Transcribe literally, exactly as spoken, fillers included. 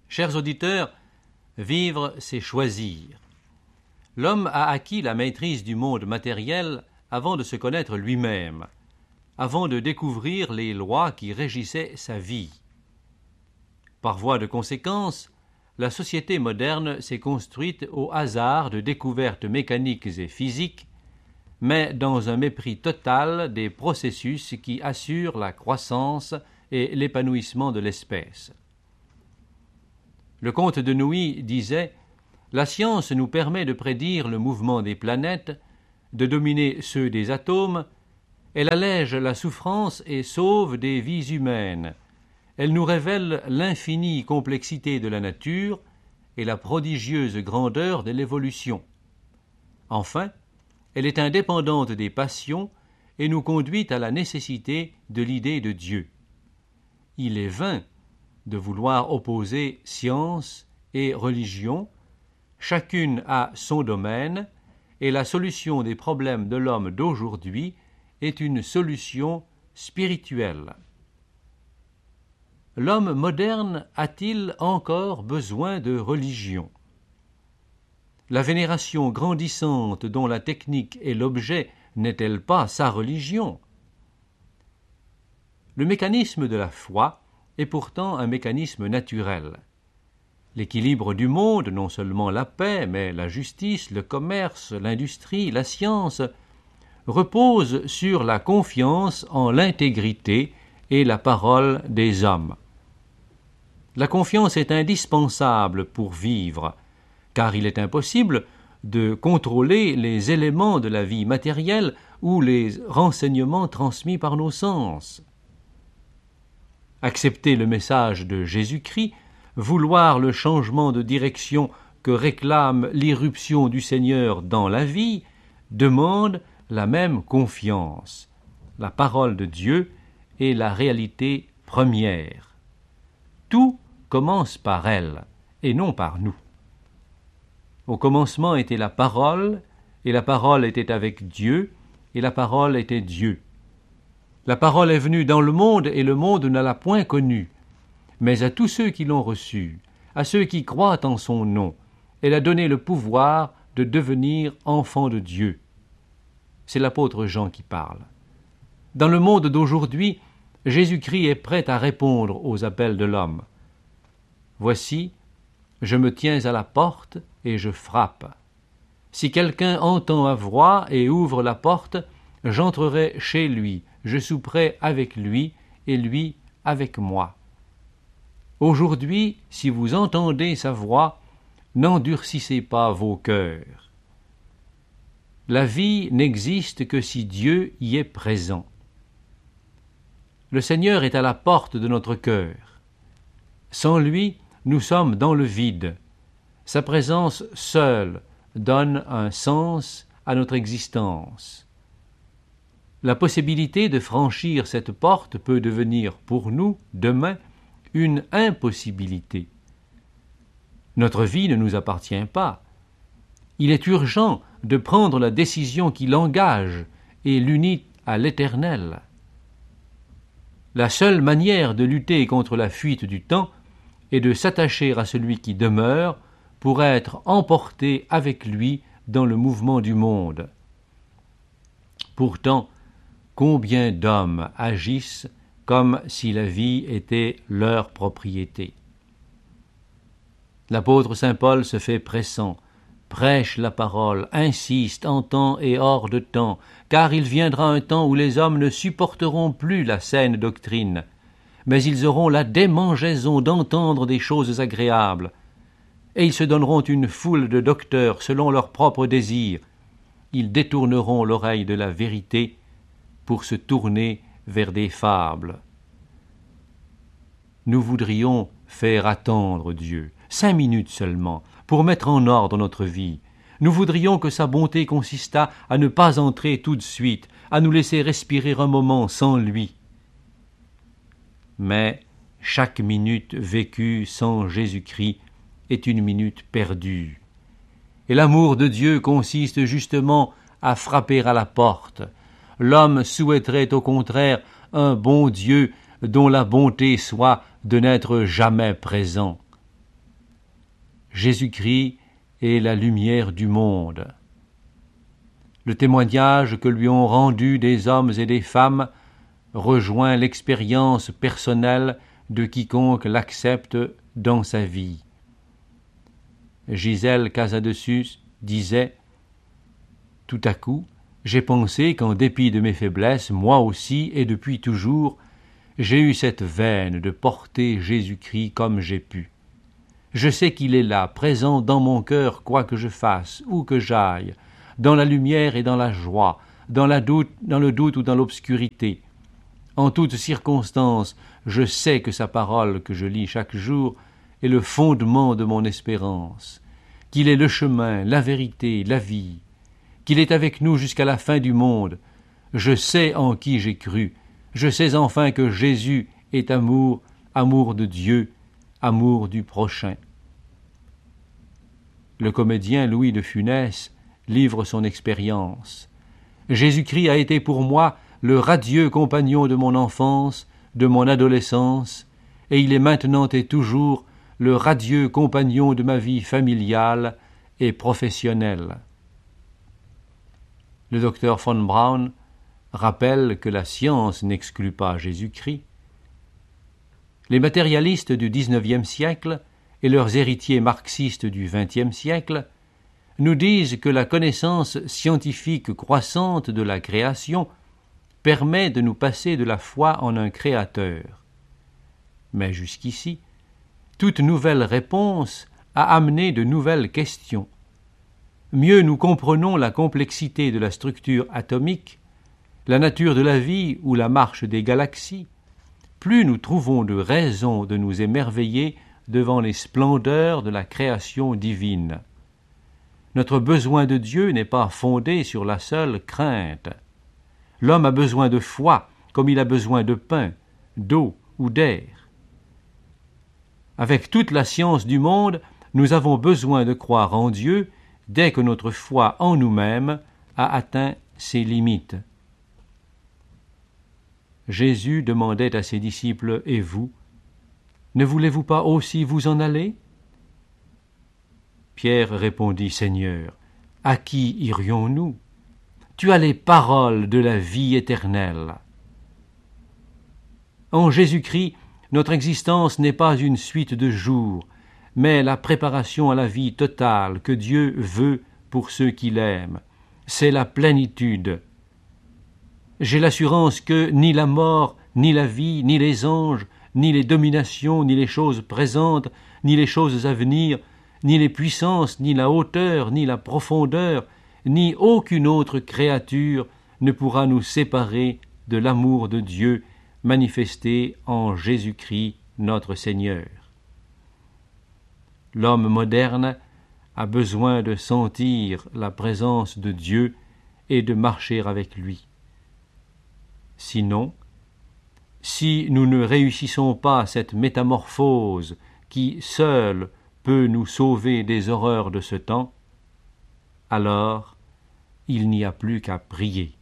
Chers auditeurs, vivre, c'est choisir. L'homme a acquis la maîtrise du monde matériel avant de se connaître lui-même, avant de découvrir les lois qui régissaient sa vie. Par voie de conséquence, la société moderne s'est construite au hasard de découvertes mécaniques et physiques, mais dans un mépris total des processus qui assurent la croissance et l'épanouissement de l'espèce. Le comte de Nouilly disait « La science nous permet de prédire le mouvement des planètes, de dominer ceux des atomes, elle allège la souffrance et sauve des vies humaines, elle nous révèle l'infinie complexité de la nature et la prodigieuse grandeur de l'évolution. Enfin, elle est indépendante des passions et nous conduit à la nécessité de l'idée de Dieu. Il est vain de vouloir opposer science et religion, chacune a son domaine, et la solution des problèmes de l'homme d'aujourd'hui est une solution spirituelle. L'homme moderne a-t-il encore besoin de religion? La vénération grandissante dont la technique est l'objet n'est-elle pas sa religion? Le mécanisme de la foi est pourtant un mécanisme naturel. L'équilibre du monde, non seulement la paix, mais la justice, le commerce, l'industrie, la science, repose sur la confiance en l'intégrité et la parole des hommes. La confiance est indispensable pour vivre, car il est impossible de contrôler les éléments de la vie matérielle ou les renseignements transmis par nos sens. Accepter le message de Jésus-Christ, vouloir le changement de direction que réclame l'irruption du Seigneur dans la vie, demande la même confiance. La parole de Dieu est la réalité première. Tout commence par elle, et non par nous. Au commencement était la parole, et la parole était avec Dieu, et la parole était Dieu. La parole est venue dans le monde, et le monde ne l'a point connue. Mais à tous ceux qui l'ont reçue, à ceux qui croient en son nom, elle a donné le pouvoir de devenir enfants de Dieu. C'est l'apôtre Jean qui parle. Dans le monde d'aujourd'hui, Jésus-Christ est prêt à répondre aux appels de l'homme. Voici, je me tiens à la porte et je frappe. Si quelqu'un entend ma voix et ouvre la porte, j'entrerai chez lui, je souperai avec lui et lui avec moi. Aujourd'hui, si vous entendez sa voix, n'endurcissez pas vos cœurs. La vie n'existe que si Dieu y est présent. Le Seigneur est à la porte de notre cœur. Sans lui, nous sommes dans le vide. Sa présence seule donne un sens à notre existence. La possibilité de franchir cette porte peut devenir pour nous, demain, une impossibilité. Notre vie ne nous appartient pas. Il est urgent de prendre la décision qui l'engage et l'unit à l'Éternel. La seule manière de lutter contre la fuite du temps est de s'attacher à celui qui demeure pour être emporté avec lui dans le mouvement du monde. Pourtant, combien d'hommes agissent comme si la vie était leur propriété. L'apôtre saint Paul se fait pressant, prêche la parole, insiste en temps et hors de temps, car il viendra un temps où les hommes ne supporteront plus la saine doctrine, mais ils auront la démangeaison d'entendre des choses agréables, et ils se donneront une foule de docteurs selon leurs propres désirs. Ils détourneront l'oreille de la vérité pour se tourner vers des fables. Nous voudrions faire attendre Dieu, cinq minutes seulement, pour mettre en ordre notre vie. Nous voudrions que sa bonté consistât à ne pas entrer tout de suite, à nous laisser respirer un moment sans lui. Mais chaque minute vécue sans Jésus-Christ est une minute perdue. Et l'amour de Dieu consiste justement à frapper à la porte. L'homme souhaiterait au contraire un bon Dieu dont la bonté soit de n'être jamais présent. Jésus-Christ est la lumière du monde. Le témoignage que lui ont rendu des hommes et des femmes rejoint l'expérience personnelle de quiconque l'accepte dans sa vie. Gisèle Casadessus disait « Tout à coup, j'ai pensé qu'en dépit de mes faiblesses, moi aussi et depuis toujours, j'ai eu cette veine de porter Jésus-Christ comme j'ai pu. Je sais qu'il est là, présent dans mon cœur, quoi que je fasse, où que j'aille, dans la lumière et dans la joie, dans, la doute, dans le doute ou dans l'obscurité. En toutes circonstances, je sais que sa parole que je lis chaque jour est le fondement de mon espérance, qu'il est le chemin, la vérité, la vie, qu'il est avec nous jusqu'à la fin du monde. Je sais en qui j'ai cru. Je sais enfin que Jésus est amour, amour de Dieu, amour du prochain. » Le comédien Louis de Funès livre son expérience. « Jésus-Christ a été pour moi le radieux compagnon de mon enfance, de mon adolescence, et il est maintenant et toujours le radieux compagnon de ma vie familiale et professionnelle. » Le docteur von Braun rappelle que la science n'exclut pas Jésus-Christ. Les matérialistes du dix-neuvième siècle et leurs héritiers marxistes du vingtième siècle nous disent que la connaissance scientifique croissante de la création permet de nous passer de la foi en un créateur. Mais jusqu'ici, toute nouvelle réponse a amené de nouvelles questions. Mieux nous comprenons la complexité de la structure atomique, la nature de la vie ou la marche des galaxies, plus nous trouvons de raisons de nous émerveiller devant les splendeurs de la création divine. Notre besoin de Dieu n'est pas fondé sur la seule crainte. L'homme a besoin de foi, comme il a besoin de pain, d'eau ou d'air. Avec toute la science du monde, nous avons besoin de croire en Dieu dès que notre foi en nous-mêmes a atteint ses limites. Jésus demandait à ses disciples « Et vous, ne voulez-vous pas aussi vous en aller ?» Pierre répondit « Seigneur, à qui irions-nous ? Tu as les paroles de la vie éternelle. » En Jésus-Christ, notre existence n'est pas une suite de jours, mais la préparation à la vie totale que Dieu veut pour ceux qui l'aiment. C'est la plénitude. J'ai l'assurance que ni la mort, ni la vie, ni les anges, ni les dominations, ni les choses présentes, ni les choses à venir, ni les puissances, ni la hauteur, ni la profondeur, ni aucune autre créature ne pourra nous séparer de l'amour de Dieu manifesté en Jésus-Christ notre Seigneur. L'homme moderne a besoin de sentir la présence de Dieu et de marcher avec lui. Sinon, si nous ne réussissons pas cette métamorphose qui seule peut nous sauver des horreurs de ce temps, alors il n'y a plus qu'à prier.